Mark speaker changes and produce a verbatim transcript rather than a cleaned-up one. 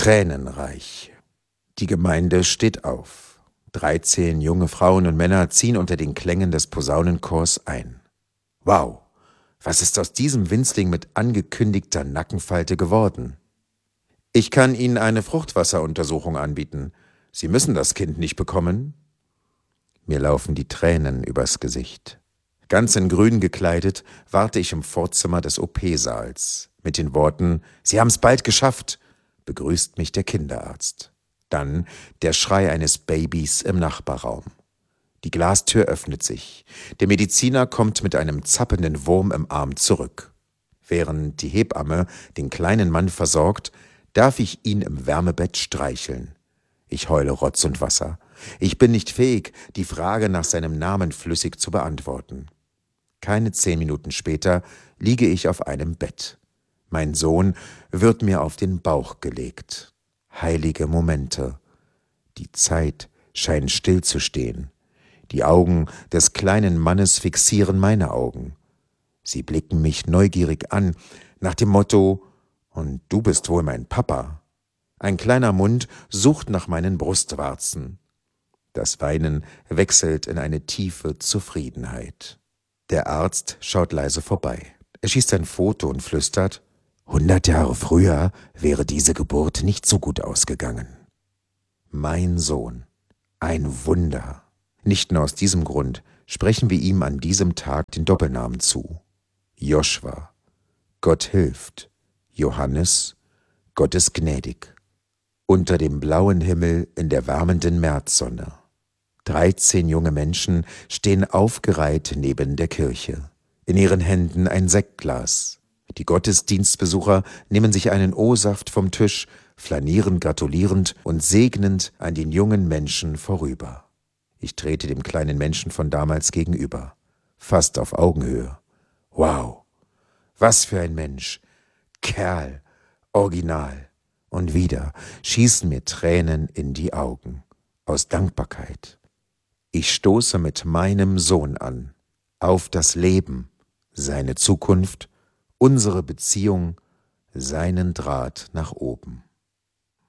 Speaker 1: Tränenreich. Die Gemeinde steht auf. Dreizehn junge Frauen und Männer ziehen unter den Klängen des Posaunenchors ein. Wow, was ist aus diesem Winzling mit angekündigter Nackenfalte geworden? Ich kann Ihnen eine Fruchtwasseruntersuchung anbieten. Sie müssen das Kind nicht bekommen. Mir laufen die Tränen übers Gesicht. Ganz in Grün gekleidet warte ich im Vorzimmer des O P-Saals. Mit den Worten, »Sie haben's bald geschafft«, begrüßt mich der Kinderarzt. Dann der Schrei eines Babys im Nachbarraum. Die Glastür öffnet sich. Der Mediziner kommt mit einem zappelnden Wurm im Arm zurück. Während die Hebamme den kleinen Mann versorgt, darf ich ihn im Wärmebett streicheln. Ich heule Rotz und Wasser. Ich bin nicht fähig, die Frage nach seinem Namen flüssig zu beantworten. Keine zehn Minuten später liege ich auf einem Bett. Mein Sohn wird mir auf den Bauch gelegt. Heilige Momente. Die Zeit scheint stillzustehen. Die Augen des kleinen Mannes fixieren meine Augen. Sie blicken mich neugierig an, nach dem Motto, »Und du bist wohl mein Papa?« Ein kleiner Mund sucht nach meinen Brustwarzen. Das Weinen wechselt in eine tiefe Zufriedenheit. Der Arzt schaut leise vorbei. Er schießt ein Foto und flüstert, »Hundert Jahre früher wäre diese Geburt nicht so gut ausgegangen.« Mein Sohn. Ein Wunder. Nicht nur aus diesem Grund sprechen wir ihm an diesem Tag den Doppelnamen zu. Joshua. Gott hilft. Johannes. Gott ist gnädig. Unter dem blauen Himmel in der wärmenden Märzsonne. Dreizehn junge Menschen stehen aufgereiht neben der Kirche. In ihren Händen ein Sektglas. Die Gottesdienstbesucher nehmen sich einen O-Saft vom Tisch, flanieren gratulierend und segnend an den jungen Menschen vorüber. Ich trete dem kleinen Menschen von damals gegenüber. Fast auf Augenhöhe. Wow, was für ein Mensch. Kerl, original. Und wieder schießen mir Tränen in die Augen. Aus Dankbarkeit. Ich stoße mit meinem Sohn an. Auf das Leben, seine Zukunft, unsere Beziehung, seinen Draht nach oben.